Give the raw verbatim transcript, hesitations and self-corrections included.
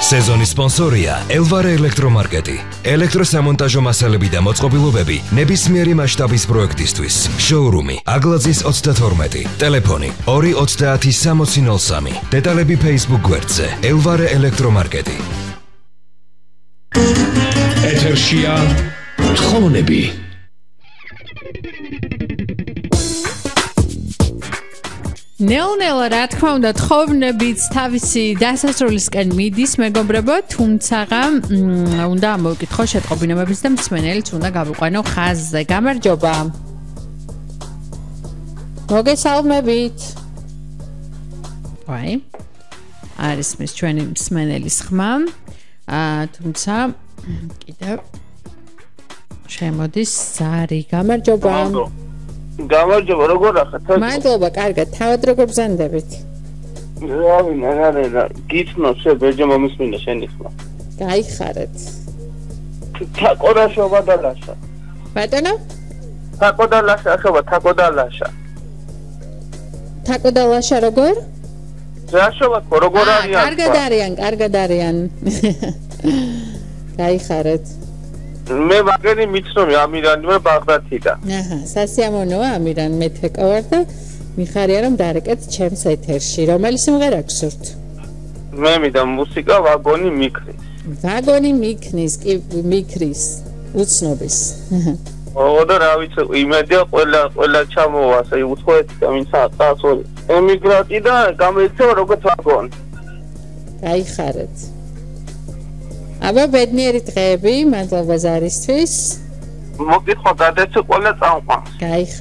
სეზონის სპონსორია ელვარე ელექტრომარკეტი. ელექტროსამონტაჟო მასალები და მოწყობილობები ნებისმიერი მასშტაბის პროექტისთვის. შოურუმი აგლაძის ოცდათორმეტი. ტელეფონი ორი ოცდაათი სამოცი ნოლ სამი. დეტალები Facebook გვერდზე ელვარე ელექტრომარკეტი. ეთერშია თხოვნები. ნელ-ნელა რა თქმა უნდა თხოვნებიც თავისი დასასრულისკენ მიდის მეგობრებო, თუმცა უნდა მოვკითხო შეტყობინებების და მსმენელიც უნდა გავიყვანო ხაზზე. გამარჯობა. მოგესალმებით. ვაი. არის მის ჩვენი მსმენელის ხმა. აა თუმცა კიდევ შემოდის ზარი. გამარჯობა. გამარჯობა, როგორ ახეთ? მადლობა, კარგად. თავად როგორ ბრძანდებით? რავი, რა, გიცნო შე ბეჯო მომისმინე შენი ხმა. გაიხარეთ. თაკო და შობა და ლაშა. ბატონო? თაკო და ლაშა, შობა, თაკო და ლაშა. თაკო და ლაშა როგორ? რა შობა, როგორ არიან? კარგად არიან, კარგად არიან. გაიხარეთ. მე ვაგენი მიცნობი ამირანი ვარ ბაღდათიდან. აჰა, სასიამოვნოა ამირან მე თეკა ვარ და მიხარია რომ დარეკეთ ჩემს ეთერში. რომელი სიმღერა გსურთ? მე მინდა მუსიკა ვაგონი მიქრის. ვაგონი მიქნის, კი მიქრის, უცნობის. ო და რა ვიცი, იმედია ყველა ყველა ჩამოვა, ასე უცხოეთი და ვინც აწასული. ემიგრანტი და გამოიქცევა როგორც ვაგონი. გაიხარეთ. აბა ბედნიერი დღეები, მადლობა ზარისთვის. მოგიხო გადაცე ყველა წამყვანს. გაიხარეთ.